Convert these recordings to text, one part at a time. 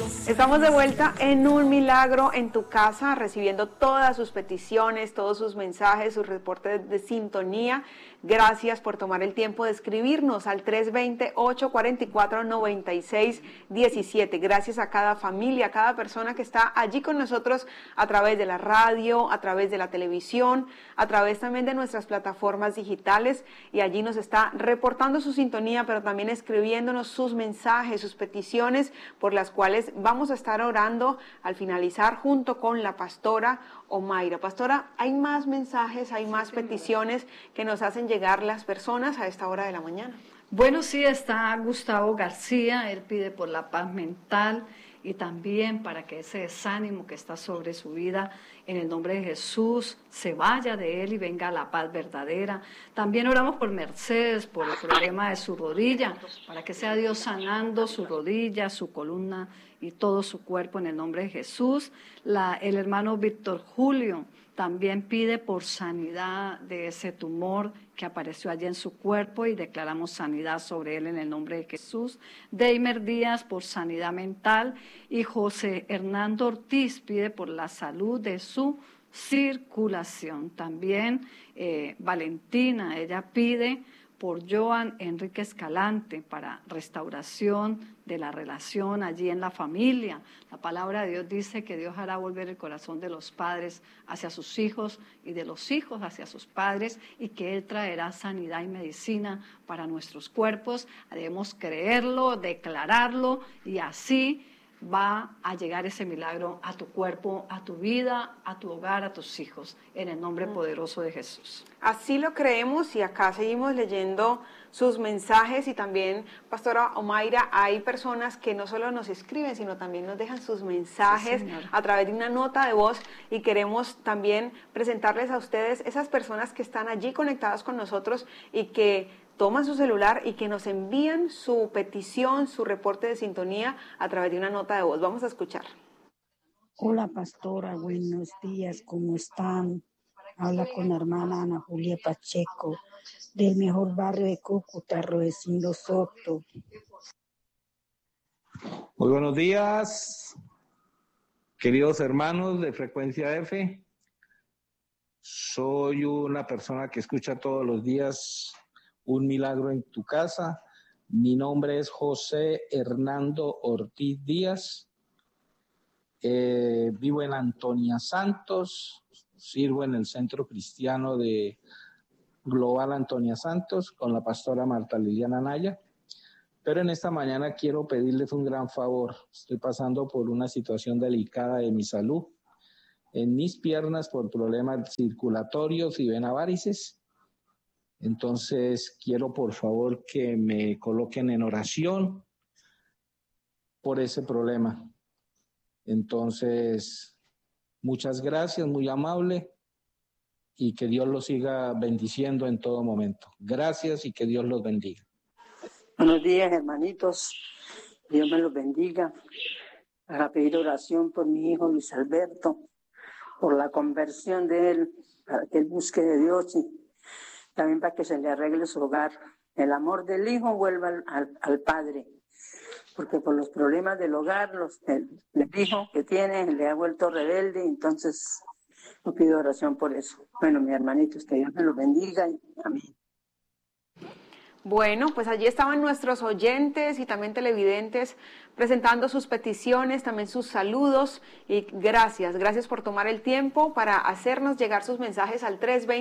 Estamos de vuelta en Un Milagro en tu Casa, recibiendo todas sus peticiones, todos sus mensajes, sus reportes de sintonía. Gracias por tomar el tiempo de escribirnos al 320-844-9617. Gracias a cada familia, a cada persona que está allí con nosotros a través de la radio, a través de la televisión, a través también de nuestras plataformas digitales, y allí nos está reportando su sintonía, pero también escribiéndonos sus mensajes, sus peticiones, por las cuales vamos a estar orando al finalizar junto con la pastora Omaira. Pastora, hay más mensajes, hay más peticiones que nos hacen llegar las personas a esta hora de la mañana. Bueno, sí, está Gustavo García, él pide por la paz mental y también para que ese desánimo que está sobre su vida, en el nombre de Jesús, se vaya de él y venga la paz verdadera. También oramos por Mercedes, por el problema de su rodilla, para que sea Dios sanando su rodilla, su columna y todo su cuerpo en el nombre de Jesús. El hermano Víctor Julio también pide por sanidad de ese tumor que apareció allí en su cuerpo y declaramos sanidad sobre él en el nombre de Jesús. Deimer Díaz por sanidad mental y José Hernando Ortiz pide por la salud de su circulación. También Valentina, ella pide por Joan Enrique Escalante para restauración de la relación allí en la familia. La palabra de Dios dice que Dios hará volver el corazón de los padres hacia sus hijos y de los hijos hacia sus padres, y que Él traerá sanidad y medicina para nuestros cuerpos. Debemos creerlo, declararlo, y así va a llegar ese milagro a tu cuerpo, a tu vida, a tu hogar, a tus hijos, en el nombre poderoso de Jesús. Así lo creemos, y acá seguimos leyendo sus mensajes. Y también, pastora Omaira, hay personas que no solo nos escriben, sino también nos dejan sus mensajes a través de una nota de voz, y queremos también presentarles a ustedes esas personas que están allí conectadas con nosotros y que toman su celular y que nos envían su petición, su reporte de sintonía a través de una nota de voz. Vamos a escuchar. Hola, pastora, buenos días, ¿cómo están? Habla con la hermana Ana Julia Pacheco, del mejor barrio de Cúcuta, Rodecindo Soto. Muy buenos días, queridos hermanos de Frecuencia F. Soy una persona que escucha todos los días Un Milagro en tu Casa. Mi nombre es José Hernando Ortiz Díaz. Vivo en Antonia Santos. Sirvo en el Centro Cristiano de Global Antonia Santos con la pastora Marta Liliana Naya. Pero en esta mañana quiero pedirles un gran favor. Estoy pasando por una situación delicada de mi salud. En mis piernas por problemas circulatorios y venavarices. Entonces, quiero por favor que me coloquen en oración por ese problema. Entonces, muchas gracias, muy amable, y que Dios los siga bendiciendo en todo momento. Gracias y que Dios los bendiga. Buenos días, hermanitos. Dios me los bendiga. Para pedir oración por mi hijo Luis Alberto, por la conversión de él, para que él busque de Dios y también para que se le arregle su hogar. El amor del hijo vuelva al padre, porque por los problemas del hogar, el hijo que tiene le ha vuelto rebelde, entonces yo pido oración por eso. Bueno, mis hermanitos, que Dios me los bendiga y amén. Bueno, pues allí estaban nuestros oyentes y también televidentes presentando sus peticiones, también sus saludos, y gracias por tomar el tiempo para hacernos llegar sus mensajes al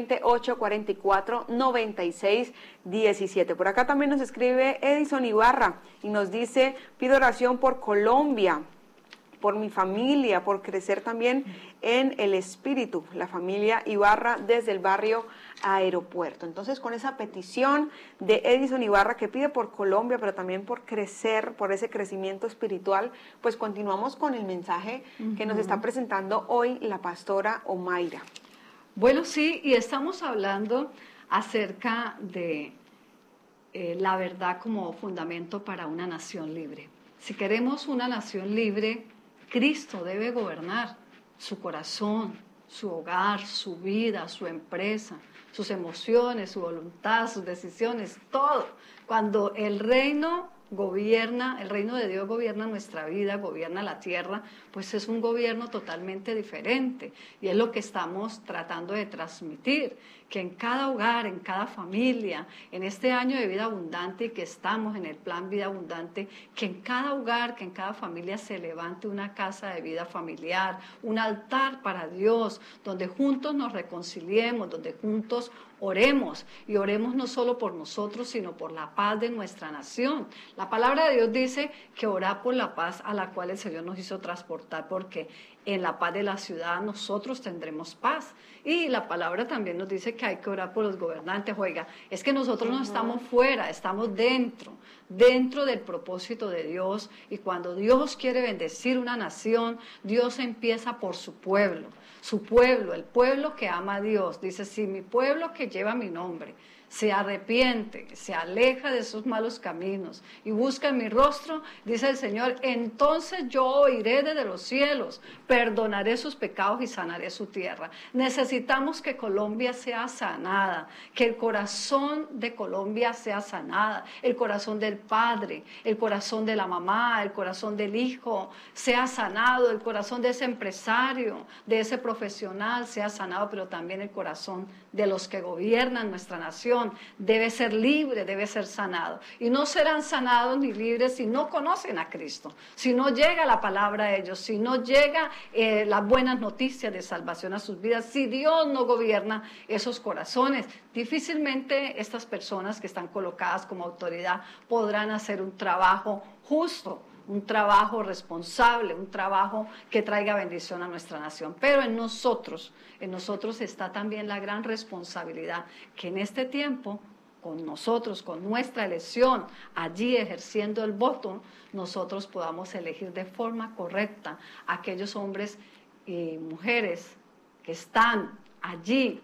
320-844-9617. Por acá también nos escribe Edison Ibarra y nos dice: pido oración por Colombia, por mi familia, por crecer también en el espíritu, la familia Ibarra desde el barrio Aeropuerto. Entonces, con esa petición de Edison Ibarra, que pide por Colombia, pero también por crecer, por ese crecimiento espiritual, pues continuamos con el mensaje que nos está presentando hoy la pastora Omaira. Bueno, sí, y estamos hablando acerca de la verdad como fundamento para una nación libre. Si queremos una nación libre, Cristo debe gobernar su corazón, su hogar, su vida, su empresa, sus emociones, su voluntad, sus decisiones, todo. Cuando el reino gobierna, el reino de Dios gobierna nuestra vida, gobierna la tierra, pues es un gobierno totalmente diferente. Y es lo que estamos tratando de transmitir, que en cada hogar, en cada familia, en este año de vida abundante que estamos en el plan Vida Abundante, que en cada hogar, que en cada familia se levante una casa de vida familiar, un altar para Dios, donde juntos nos reconciliemos, donde juntos oremos, y oremos no solo por nosotros, sino por la paz de nuestra nación. La palabra de Dios dice que orar por la paz a la cual el Señor nos hizo transportar, porque en la paz de la ciudad nosotros tendremos paz. Y la palabra también nos dice que hay que orar por los gobernantes. Oiga, es que nosotros no estamos fuera, estamos dentro del propósito de Dios, y cuando Dios quiere bendecir una nación, Dios empieza por su pueblo, el pueblo que ama a Dios. Dice, si mi pueblo que lleva mi nombre se arrepiente, se aleja de sus malos caminos y busca mi rostro, dice el Señor, entonces yo oiré desde los cielos, perdonaré sus pecados y sanaré su tierra. Necesitamos que Colombia sea sanada, que el corazón de Colombia sea sanada, el corazón del padre, el corazón de la mamá, el corazón del hijo sea sanado, el corazón de ese empresario, de ese profesional sea sanado, pero también el corazón de los que gobiernan nuestra nación debe ser libre, debe ser sanado. Y no serán sanados ni libres si no conocen a Cristo, si no llega la palabra a ellos, si no llega las buenas noticias de salvación a sus vidas, si Dios no gobierna esos corazones. Difícilmente estas personas que están colocadas como autoridad podrán hacer un trabajo justo, un trabajo responsable, un trabajo que traiga bendición a nuestra nación. Pero en nosotros está también la gran responsabilidad que en este tiempo, con nosotros, con nuestra elección, allí ejerciendo el voto, nosotros podamos elegir de forma correcta a aquellos hombres y mujeres que están allí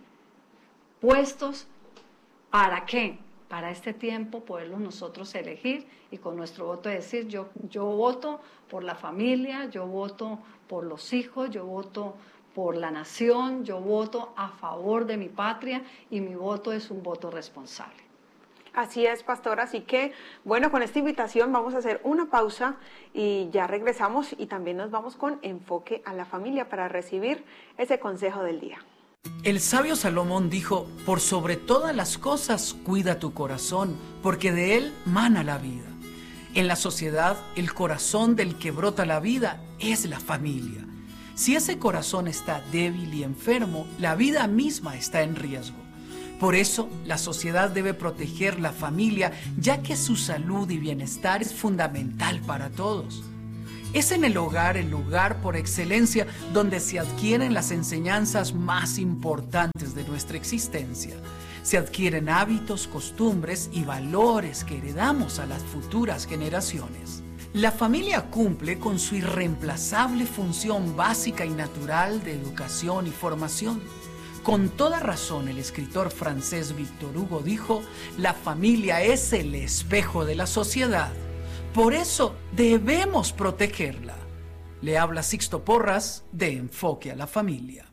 puestos. ¿Para qué? Para este tiempo poderlos nosotros elegir y con nuestro voto decir, yo voto por la familia, yo voto por los hijos, yo voto por la nación, yo voto a favor de mi patria, y mi voto es un voto responsable. Así es, pastora. Así que, bueno, con esta invitación vamos a hacer una pausa y ya regresamos, y también nos vamos con enfoque a la familia para recibir ese consejo del día. El sabio Salomón dijo, por sobre todas las cosas cuida tu corazón, porque de él mana la vida. En la sociedad, el corazón del que brota la vida es la familia. Si ese corazón está débil y enfermo, la vida misma está en riesgo. Por eso, la sociedad debe proteger la familia, ya que su salud y bienestar es fundamental para todos. Es en el hogar, el lugar por excelencia, donde se adquieren las enseñanzas más importantes de nuestra existencia. Se adquieren hábitos, costumbres y valores que heredamos a las futuras generaciones. La familia cumple con su irreemplazable función básica y natural de educación y formación. Con toda razón, el escritor francés Victor Hugo dijo, la familia es el espejo de la sociedad. Por eso debemos protegerla. Le habla Sixto Porras de Enfoque a la Familia.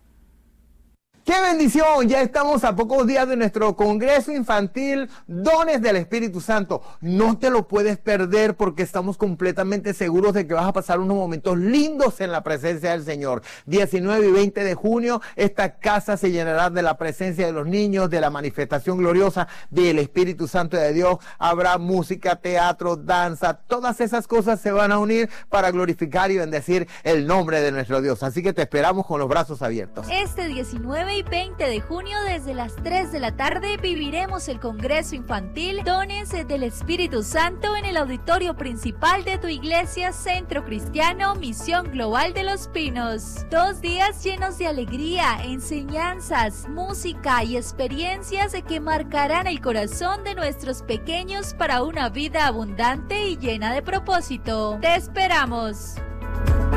¡Qué bendición! Ya estamos a pocos días de nuestro Congreso Infantil Dones del Espíritu Santo. No te lo puedes perder, porque estamos completamente seguros de que vas a pasar unos momentos lindos en la presencia del Señor. 19 y 20 de junio, esta casa se llenará de la presencia de los niños, de la manifestación gloriosa del Espíritu Santo de Dios. Habrá música, teatro, danza, todas esas cosas se van a unir para glorificar y bendecir el nombre de nuestro Dios. Así que te esperamos con los brazos abiertos. Este 19 y 20 de junio, desde las 3 de la tarde, viviremos el Congreso Infantil Dones del Espíritu Santo en el auditorio principal de tu iglesia Centro Cristiano Misión Global de Los Pinos. 2 días llenos de alegría, enseñanzas, música y experiencias que marcarán el corazón de nuestros pequeños para una vida abundante y llena de propósito. ¡Te esperamos!